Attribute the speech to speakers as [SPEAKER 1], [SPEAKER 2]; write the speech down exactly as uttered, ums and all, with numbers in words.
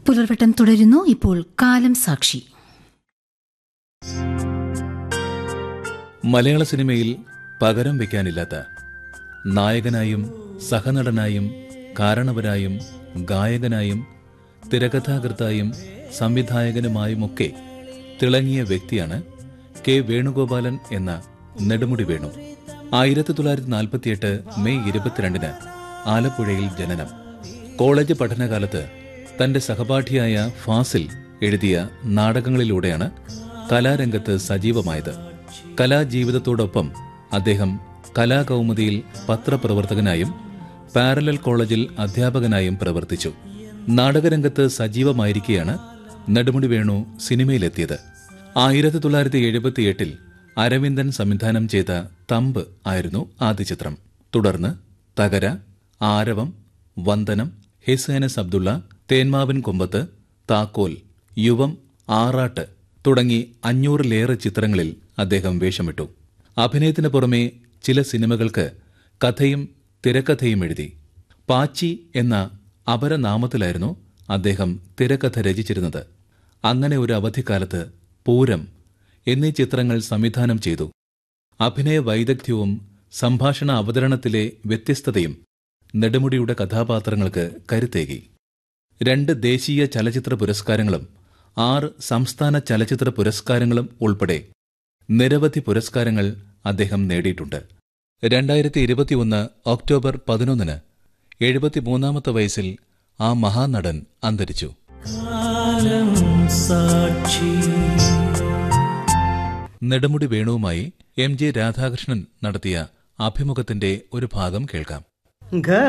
[SPEAKER 1] പുലർവട്ടം തുടരുന്നു. ഇപ്പോൾ കാലം സാക്ഷി.
[SPEAKER 2] മലയാള സിനിമയിൽ പകരം വയ്ക്കാനില്ലാത്ത നായകനായും സഹനടനായും കാരണവരായും ഗായകനായും തിരക്കഥാകൃത്തായും സംവിധായകനുമായുമൊക്കെ തിളങ്ങിയ വ്യക്തിയാണ് കെ വേണുഗോപാലൻ എന്ന നെടുമുടി വേണു. ആയിരത്തി തൊള്ളായിരത്തി നാൽപ്പത്തിയെട്ട് മെയ് ഇരുപത്തിരണ്ടിന് ആലപ്പുഴയിൽ ജനനം. കോളേജ് പഠനകാലത്ത് തന്റെ സഹപാഠിയായ ഫാസിൽ എഴുതിയ നാടകങ്ങളിലൂടെയാണ് കലാരംഗത്ത് സജീവമായത്. കലാജീവിതത്തോടൊപ്പം അദ്ദേഹം കലാകൗമുദിയിൽ പത്രപ്രവർത്തകനായും പാരലൽ കോളേജിൽ അധ്യാപകനായും പ്രവർത്തിച്ചു. നാടകരംഗത്ത് സജീവമായിരിക്കെയാണ് നെടുമുടി വേണു സിനിമയിലെത്തിയത്. ആയിരത്തി തൊള്ളായിരത്തി എഴുപത്തിയെട്ടിൽ അരവിന്ദൻ സംവിധാനം ചെയ്ത തമ്പ് ആയിരുന്നു ആദ്യ ചിത്രം. തുടർന്ന് തകര, ആരവം, വന്ദനം, ഹിസൈനസ് അബ്ദുള്ള, തേന്മാവിൻ കൊമ്പത്ത്, താക്കോൽ, യുവം, ആറാട്ട് തുടങ്ങി അഞ്ഞൂറിലേറെ ചിത്രങ്ങളിൽ അദ്ദേഹം വേഷമിട്ടു. അഭിനയത്തിന് പുറമെ ചില സിനിമകൾക്ക് കഥയും തിരക്കഥയും എഴുതി. പാച്ചി എന്ന അപരനാമത്തിലായിരുന്നു അദ്ദേഹം തിരക്കഥ രചിച്ചിരുന്നത്. അങ്ങനെ ഒരു അവധിക്കാലത്ത് പൂരം എന്നീ ചിത്രങ്ങൾ സംവിധാനം ചെയ്തു. അഭിനയ വൈദഗ്ധ്യവും സംഭാഷണ അവതരണത്തിലെ വ്യത്യസ്തതയും നെടുമുടിയുടെ കഥാപാത്രങ്ങൾക്ക് കരുത്തേകി. രണ്ട് ദേശീയ ചലച്ചിത്ര പുരസ്കാരങ്ങളും ആറ് സംസ്ഥാന ചലച്ചിത്ര പുരസ്കാരങ്ങളും ഉൾപ്പെടെ നിരവധി പുരസ്കാരങ്ങൾ അദ്ദേഹം നേടിയിട്ടുണ്ട്. രണ്ടായിരത്തി ഇരുപത്തിയൊന്ന് ഒക്ടോബർ പതിനൊന്നിന് എഴുപത്തിമൂന്നാമത്തെ വയസ്സിൽ ആ മഹാനടൻ അന്തരിച്ചു. നെടുമുടി വേണുവുമായി എം ജി രാധാകൃഷ്ണൻ നടത്തിയ അഭിമുഖത്തിന്റെ ഒരു ഭാഗം കേൾക്കാം.